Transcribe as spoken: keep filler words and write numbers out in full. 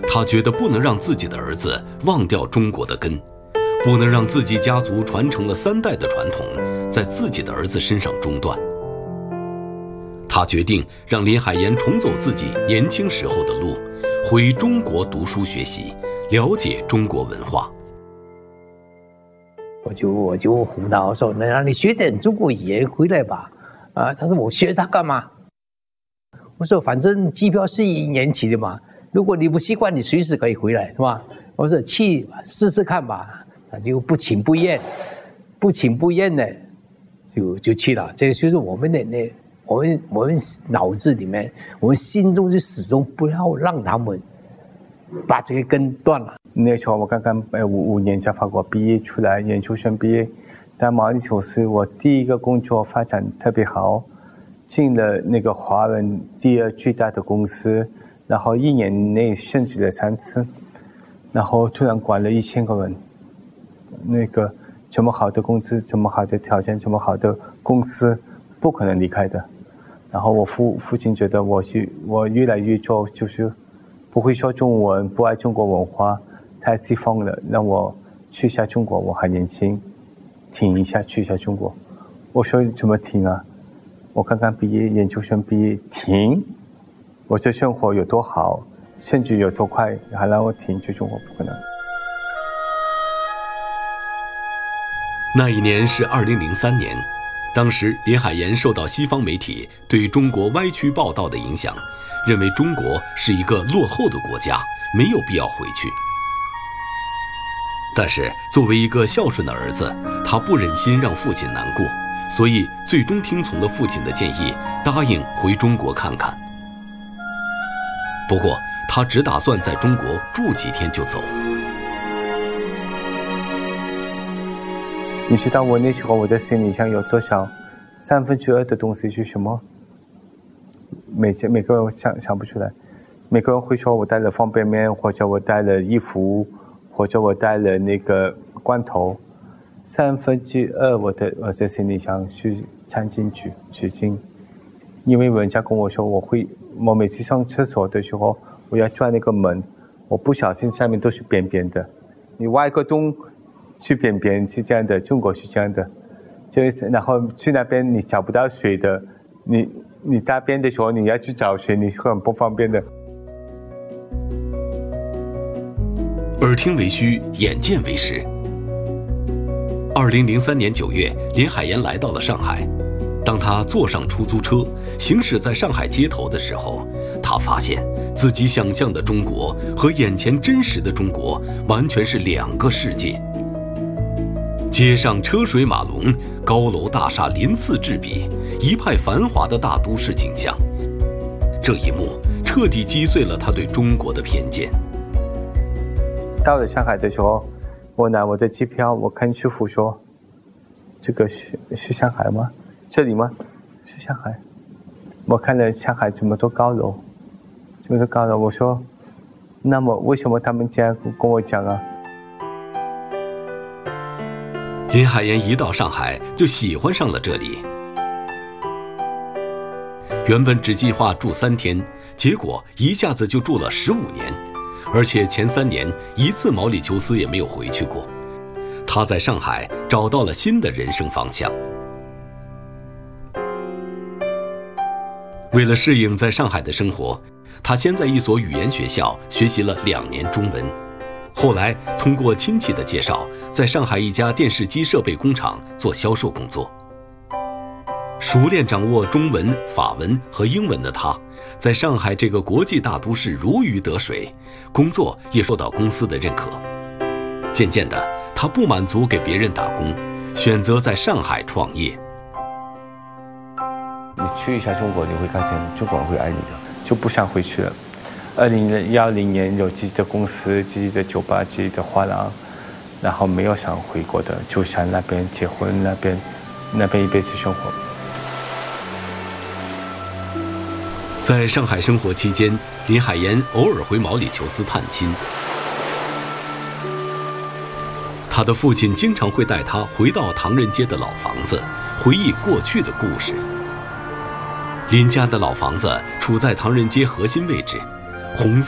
他觉得不能让自己的儿子忘掉中国的根，不能让自己家族传承了三代的传统在自己的儿子身上中断。他决定让林海岩重走自己年轻时候的路，回中国读书学习，了解中国文化。 我就我就胡闹说：“那你学点中国语言回来吧。”啊，他说：“我学它干嘛？”我说：“反正机票是一年期的嘛，如果你不习惯，你随时可以回来，是吧？”我说：“去试试看吧。”他就不情不愿，不情不愿的就就去了。这就是我们的那我们我们脑子里面，我们心中就始终不要让他们把这个根断了。 那时候我刚刚呃五五年在法国毕业出来，研究生毕业，在毛里求斯我第一个工作发展特别好，进了那个华人第二最大的公司，然后一年内升职了三次，然后突然管了一千个人，那个这么好的工资，这么好的条件，这么好的公司，不可能离开的。然后我父父亲觉得我是我越来越做就是不会说中文，不爱中国文化，太西方了，让我去一下中国。我还年轻，停一下去一下中国。我说怎么停啊？我刚刚毕业，研究生毕业，停？我这生活有多好，甚至有多快，还让我停去中国？不可能。 那一年是二零零三年，当时林海岩受到西方媒体对中国歪曲报道的影响，认为中国是一个落后的国家，没有必要回去。但是作为一个孝顺的儿子，他不忍心让父亲难过，所以最终听从了父亲的建议，答应回中国看看。不过他只打算在中国住几天就走。 你知道我那时候我的行李箱有多少？三分之二的东西是什么？每每个人想想不出来。每个人会说我带了方便面，或者我带了衣服，或者我带了那个罐头。三分之二我的我的行李箱是餐巾纸纸巾，因为人家跟我说我会，我每次上厕所的时候我要转那个门，我不小心下面都是扁扁的。你挖一个洞去扁扁是这样的，中国是这样的，就是然后去那边你找不到水的，你你大便的时候你要去找水，你是很不方便的。 耳听为虚，眼见为实。二零零三年九月，林海岩来到了上海。当他坐上出租车，行驶在上海街头的时候，他发现自己想象的中国和眼前真实的中国完全是两个世界。街上车水马龙，高楼大厦鳞次栉比，一派繁华的大都市景象。这一幕彻底击碎了他对中国的偏见。 到了上海的时候，我拿我的机票，我看师傅说：“这个是是上海吗？这里吗？是上海。”我看了上海这么多高楼，这么多高楼，我说：“那么为什么他们这样跟我讲啊？” 林海岩一到上海就喜欢上了这里。原本只计划住三天，结果一下子就住了十五年，而且前三年一次毛里求斯也没有回去过。他在上海找到了新的人生方向。为了适应在上海的生活，他先在一所语言学校学习了两年中文。后来通过亲戚的介绍，在上海一家电视机设备工厂做销售工作。熟练掌握中文、法文和英文的他，在上海这个国际大都市如鱼得水，工作也受到公司的认可。渐渐的，他不满足给别人打工，选择在上海创业。 你去一下中国，你会看见中国人会爱你的，就不想回去了。二零幺零年有自己的公司、自己的酒吧、自己的画廊，然后没有想回国的，就想那边结婚，那边那边一辈子生活。 在上海生活期间，林海岩偶尔回毛里求斯探亲。他的父亲经常会带他回到唐人街的老房子，回忆过去的故事。林家的老房子处在唐人街核心位置，红色